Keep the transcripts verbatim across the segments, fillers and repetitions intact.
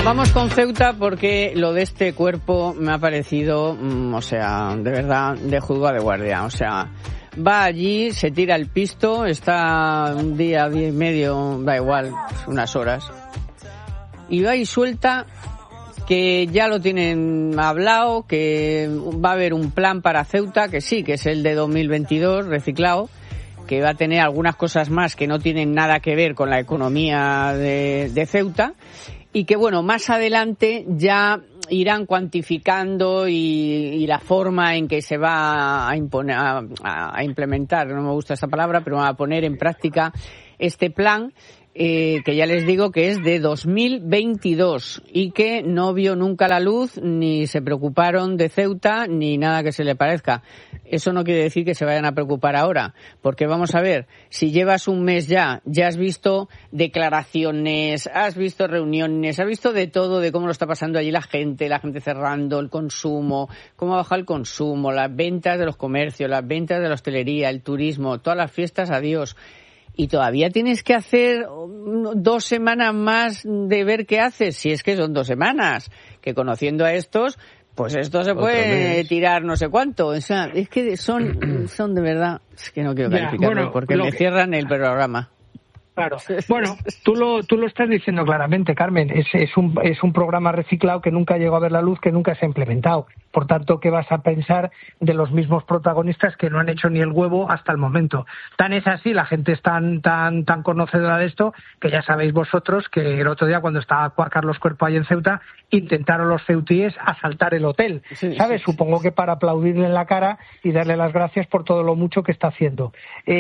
vamos con Ceuta porque lo de este cuerpo me ha parecido, mmm, o sea, de verdad, de juzgado de guardia. O sea, va allí, se tira el pisto, está un día, día y medio, da igual, unas horas, y va y suelta que ya lo tienen hablado, que va a haber un plan para Ceuta, que sí, que es el de dos mil veintidós, reciclado, que va a tener algunas cosas más que no tienen nada que ver con la economía de, de Ceuta, y que bueno, más adelante ya irán cuantificando y, y la forma en que se va a, imponer, a, a implementar, no me gusta esta palabra, pero a poner en práctica este plan, eh, que ya les digo que es de dos mil veintidós y que no vio nunca la luz, ni se preocuparon de Ceuta, ni nada que se le parezca. Eso no quiere decir que se vayan a preocupar ahora, porque vamos a ver, si llevas un mes ya, ya has visto declaraciones, has visto reuniones, has visto de todo, de cómo lo está pasando allí la gente, la gente cerrando, el consumo, cómo ha bajado el consumo, las ventas de los comercios, las ventas de la hostelería, el turismo, todas las fiestas, adiós. Y todavía tienes que hacer dos semanas más de ver qué haces, si es que son dos semanas, que conociendo a estos, pues esto se puede tirar no sé cuánto. O sea, es que son, son de verdad, es que no quiero calificarlo, bueno, porque me que... cierran el programa. Claro. Bueno, tú lo tú lo estás diciendo claramente, Carmen. Es, es un es un programa reciclado que nunca llegó a ver la luz, que nunca se ha implementado. Por tanto, ¿qué vas a pensar de los mismos protagonistas que no han hecho ni el huevo hasta el momento? Tan es así, la gente es tan tan tan conocedora de esto, que ya sabéis vosotros que el otro día cuando estaba Carlos Cuerpo ahí en Ceuta, intentaron los ceutíes asaltar el hotel, sí, ¿sabes? Sí, sí. Supongo que para aplaudirle en la cara y darle las gracias por todo lo mucho que está haciendo.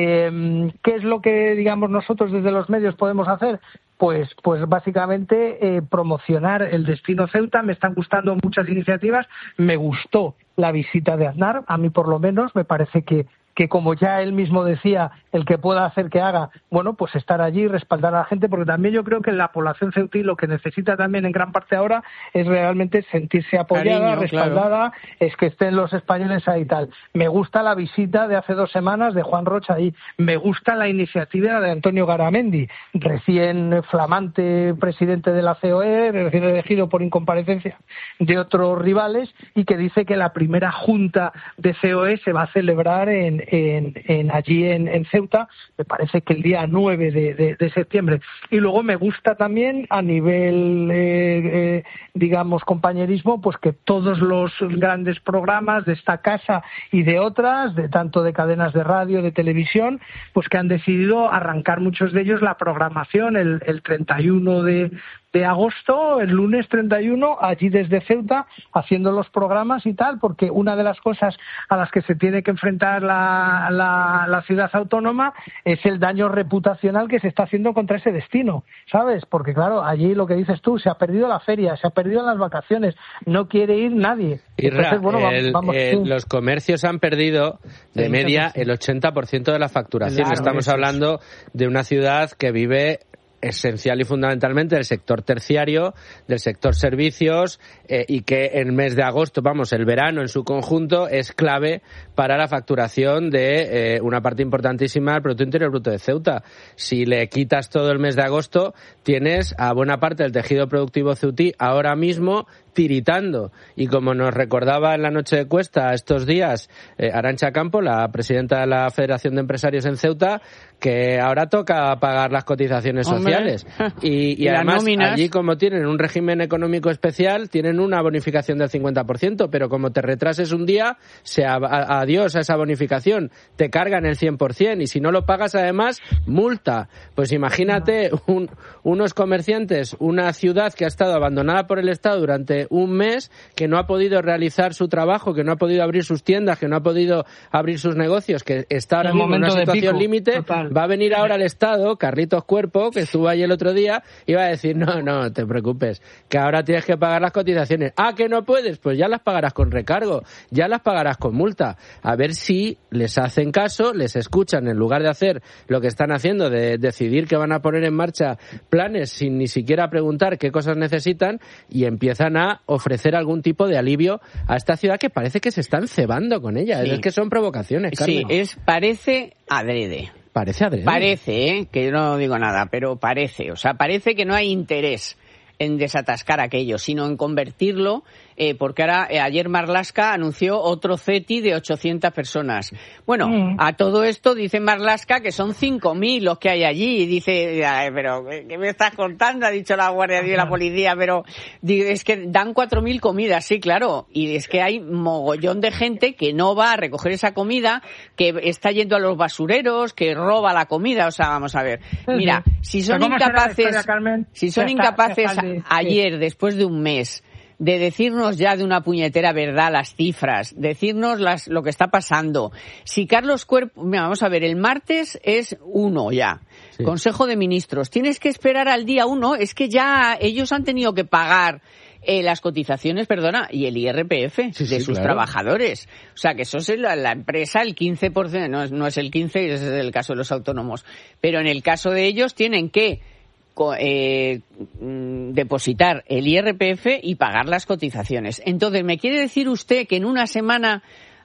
Eh, ¿Qué es lo que, digamos, nosotros desde los medios podemos hacer? Pues, pues básicamente eh, promocionar el destino Ceuta. Me están gustando muchas iniciativas. Me gustó la visita de Aznar, a mí por lo menos me parece que que como ya él mismo decía, el que pueda hacer que haga, bueno, pues estar allí y respaldar a la gente, porque también yo creo que la población ceutí lo que necesita también en gran parte ahora es realmente sentirse apoyada, cariño, respaldada, claro. Es que estén los españoles ahí y tal. Me gusta la visita de hace dos semanas de Juan Rocha ahí, me gusta la iniciativa de Antonio Garamendi, recién flamante presidente de la C O E, recién elegido por incomparecencia de otros rivales, y que dice que la primera junta de C O E se va a celebrar en En, en allí en, en Ceuta, me parece que el día nueve de, de, de septiembre. Y luego me gusta también a nivel, eh, eh, digamos, compañerismo, pues que todos los grandes programas de esta casa y de otras, de tanto de cadenas de radio, de televisión, pues que han decidido arrancar muchos de ellos la programación el, el treinta y uno de de agosto, el lunes treinta y uno, allí desde Ceuta, haciendo los programas y tal, porque una de las cosas a las que se tiene que enfrentar la, la, la ciudad autónoma es el daño reputacional que se está haciendo contra ese destino, ¿sabes? Porque claro, allí lo que dices tú, se ha perdido la feria, se ha perdido las vacaciones, no quiere ir nadie. Irra, Entonces, bueno, el, vamos, el, sí. Los comercios han perdido de media el ochenta por ciento de la facturación. Claro, Estamos hablando de una ciudad que vive esencial y fundamentalmente del sector terciario, del sector servicios, eh, y que el mes de agosto, vamos, el verano en su conjunto es clave para la facturación de eh, una parte importantísima del Producto Interior Bruto de Ceuta. Si le quitas todo el mes de agosto, tienes a buena parte del tejido productivo ceutí ahora mismo tiritando. Y como nos recordaba en la noche de Cuesta estos días eh, Arantxa Campo, la presidenta de la Federación de Empresarios en Ceuta, que ahora toca pagar las cotizaciones Hombre. sociales. Y, y, y además allí, como tienen un régimen económico especial, tienen una bonificación del cincuenta por ciento, pero como te retrases un día, se a, a, adiós a esa bonificación, te cargan el cien por ciento, y si no lo pagas además, multa. Pues imagínate un, unos comerciantes, una ciudad que ha estado abandonada por el Estado durante un mes, que no ha podido realizar su trabajo, que no ha podido abrir sus tiendas, que no ha podido abrir sus negocios, que está ahora mismo en una situación límite. Va a venir ahora el Estado, Carlitos Cuerpo, que estuvo ahí el otro día, y va a decir, no, no te preocupes, que ahora tienes que pagar las cotizaciones. Ah, que no puedes, pues ya las pagarás con recargo, ya las pagarás con multa. A ver si les hacen caso, les escuchan, en lugar de hacer lo que están haciendo, de decidir que van a poner en marcha planes sin ni siquiera preguntar qué cosas necesitan, y empiezan a ofrecer algún tipo de alivio a esta ciudad que parece que se están cebando con ella. Sí. Es que son provocaciones, Carmen. Sí, es, parece adrede. Parece adrede. Parece, ¿eh? Que yo no digo nada, pero parece. O sea, parece que no hay interés en desatascar aquello, sino en convertirlo, eh, porque ahora eh, ayer Marlaska anunció otro CETI de ochocientas personas. Bueno, mm. a todo esto dice Marlaska que son cinco mil los que hay allí, y dice, pero ¿qué me estás contando? Ha dicho la Guardia Civil y la policía, pero es que dan cuatro mil comidas, sí, claro, y es que hay mogollón de gente que no va a recoger esa comida, que está yendo a los basureros, que roba la comida, o sea, vamos a ver. Mira, si son incapaces, historia, Carmen, si son está, incapaces de, ayer, sí. después de un mes, de decirnos ya de una puñetera verdad las cifras, decirnos las, lo que está pasando. Si Carlos Cuerpo, mira, vamos a ver, el martes es uno ya, sí. Consejo de Ministros. Tienes que esperar al día uno, es que ya ellos han tenido que pagar Eh, las cotizaciones, perdona, y el I R P F sí, de sí, sus claro. trabajadores. O sea, que eso es la, la empresa, el quince por ciento, no es, no es el quince por ciento, ese es el caso de los autónomos. Pero en el caso de ellos tienen que eh, depositar el I R P F y pagar las cotizaciones. Entonces, ¿me quiere decir usted que en una semana,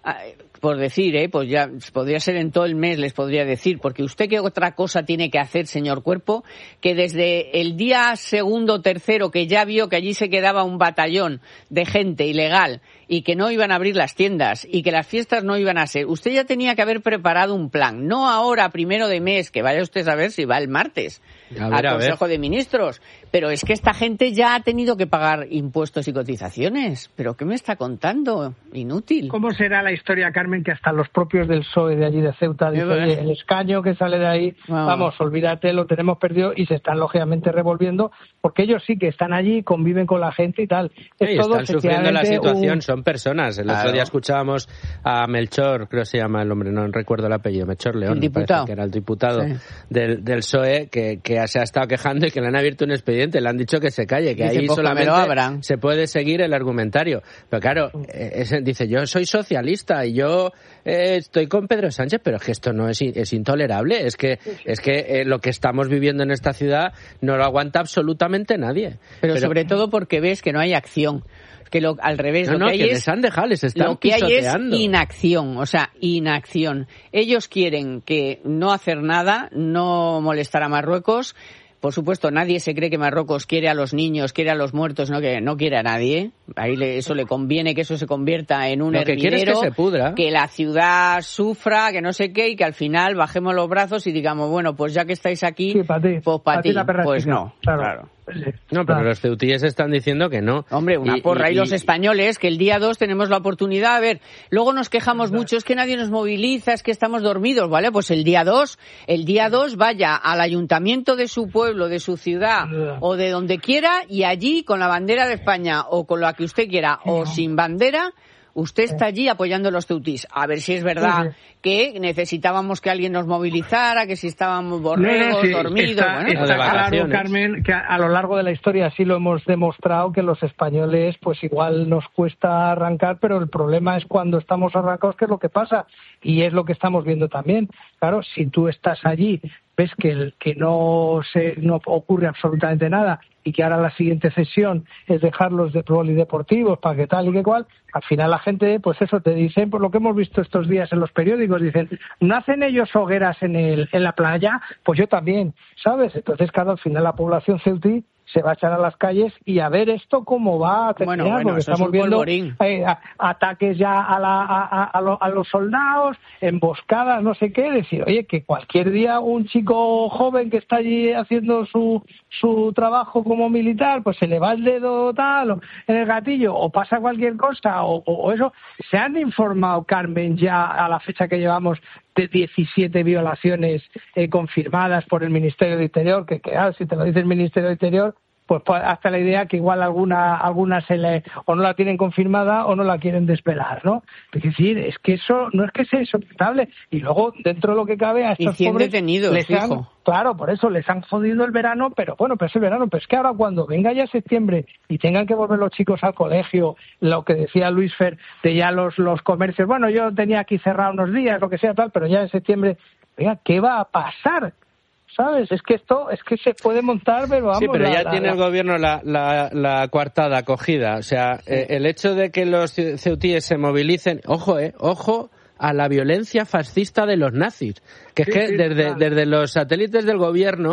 por decir, eh, pues ya podría ser en todo el mes, les podría decir, porque usted qué otra cosa tiene que hacer, señor Cuerpo, que desde el día segundo o tercero que ya vio que allí se quedaba un batallón de gente ilegal y que no iban a abrir las tiendas y que las fiestas no iban a ser, usted ya tenía que haber preparado un plan, no ahora, primero de mes, que vaya usted a saber si va el martes a ver, al Consejo de Ministros, pero es que esta gente ya ha tenido que pagar impuestos y cotizaciones. ¿Pero qué me está contando? Inútil. ¿Cómo será la historia, Carmen, que hasta los propios del P S O E de allí de Ceuta dicen, oye, el escaño que sale de ahí, wow. vamos, olvídate, lo tenemos perdido, y se están lógicamente revolviendo, porque ellos sí que están allí, conviven con la gente y tal. Es sí, todo están sufriendo la situación, un... son personas. El claro. otro día escuchábamos a Melchor, creo que se llama el hombre, no recuerdo el apellido, Melchor León, el diputado. que era el diputado sí. del, del P S O E, que, que se ha estado quejando y que le han abierto un expediente, le han dicho que se calle, que dice, ahí solamente se puede seguir el argumentario. Pero claro, es, dice, yo soy socialista y yo eh, estoy con Pedro Sánchez, pero es que esto no es, es intolerable, es que es que eh, lo que estamos viviendo en esta ciudad no lo aguanta absolutamente nadie. Pero, pero sobre todo porque ves que no hay acción. Que lo, al revés, no, lo no, que hay que es, les han dejado, les están lo que pisoteando. hay es inacción, o sea, inacción. Ellos quieren que no hacer nada, no molestar a Marruecos. Por supuesto, nadie se cree que Marruecos quiere a los niños, quiere a los muertos, no que no quiere a nadie. Ahí le, eso le conviene que eso se convierta en un lo que hervidero, quiere es que se pudra, que la ciudad sufra, que no sé qué, y que al final bajemos los brazos y digamos, bueno, pues ya que estáis aquí, sí, pa ti, pues para ti. Pues no, claro. claro. No, pero los ceutíes están diciendo que no. Hombre, una y, porra. Y, y los y... españoles, que el día dos tenemos la oportunidad. A ver, luego nos quejamos claro. mucho, es que nadie nos moviliza, es que estamos dormidos, ¿vale? Pues el día dos, el día dos vaya al ayuntamiento de su pueblo, de su ciudad, claro. o de donde quiera, y allí con la bandera de España, o con la que usted quiera, o sin bandera, usted está allí apoyando a los ceutís. A ver si es verdad sí, sí. que necesitábamos que alguien nos movilizara, que si estábamos borregos, no, no, sí, dormidos. Está, bueno, está claro, Carmen, que a, a lo largo de la historia sí lo hemos demostrado, que los españoles pues igual nos cuesta arrancar, pero el problema es cuando estamos arrancados, que es lo que pasa. Y es lo que estamos viendo también. Claro, si tú estás allí, ves que, que no, se, no ocurre absolutamente nada, y que ahora la siguiente sesión es dejarlos de polideportivos para que tal y que cual, al final la gente, pues eso, te dicen, por lo que hemos visto estos días en los periódicos, dicen, ¿no hacen ellos hogueras en el en la playa? Pues yo también, ¿sabes? Entonces, claro, al final la población ceutí se va a echar a las calles y a ver esto cómo va a terminar, bueno, bueno, porque estamos viendo eh, a, ataques ya a, la, a, a, a, lo, a los soldados, emboscadas, no sé qué, decir, oye, que cualquier día un chico joven que está allí haciendo su su trabajo como militar, pues se le va el dedo tal, o en el gatillo, o pasa cualquier cosa, o, o, o eso. Se han informado, Carmen, ya a la fecha que llevamos, de diecisiete violaciones eh, confirmadas por el Ministerio de Interior, que, que ah, si te lo dice el Ministerio de Interior, pues hasta la idea que igual alguna alguna se le o no la tienen confirmada o no la quieren desvelar, ¿no? Es decir, es que eso no es que sea insoportable. Y luego, dentro de lo que cabe, a estos y cien pobres detenidos, les han, fijo. Claro, por eso les han jodido el verano, pero bueno, pero es el verano. Pero es que ahora cuando venga ya septiembre y tengan que volver los chicos al colegio, lo que decía Luis Fer, de ya los, los comercios, bueno, yo tenía aquí cerrado unos días, lo que sea tal, pero ya en septiembre, oiga, ¿qué va a pasar? ¿Sabes? Es que esto, es que se puede montar, pero vamos... Sí, pero la, ya la, tiene la... el gobierno la, la, la coartada cogida. O sea, sí. eh, el hecho de que los ceutíes se movilicen... Ojo, eh, ojo a la violencia fascista de los nazis. Que sí, es que sí, desde, claro. desde los satélites del gobierno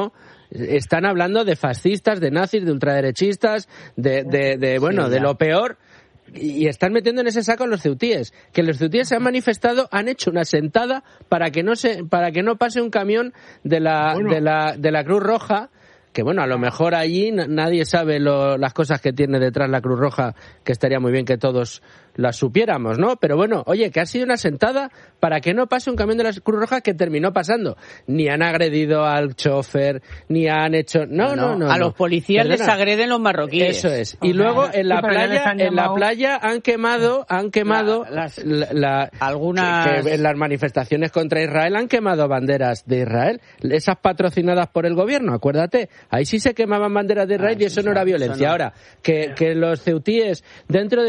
están hablando de fascistas, de nazis, de ultraderechistas, de, de, de bueno, sí, de lo peor. Y están metiendo en ese saco a los ceutíes, que los ceutíes se han manifestado, han hecho una sentada para que no se, para que no pase un camión de la, bueno. de la, de la Cruz Roja, que bueno, a lo mejor allí nadie sabe lo, las cosas que tiene detrás la Cruz Roja, que estaría muy bien que todos las supiéramos, ¿no? Pero bueno, oye, que ha sido una sentada para que no pase un camión de la Cruz Roja, que terminó pasando. Ni han agredido al chofer, ni han hecho... No, no, no. no a no. los policías Perdona. les agreden los marroquíes. Eso es. Y luego en la sí, playa, en la playa han quemado, han quemado la, las, la, la, algunas que, que en las manifestaciones contra Israel han quemado banderas de Israel, esas patrocinadas por el gobierno, acuérdate. Ahí sí se quemaban banderas de Israel ah, y eso sí, no era violencia. Eso no. Ahora, que, que los ceutíes dentro de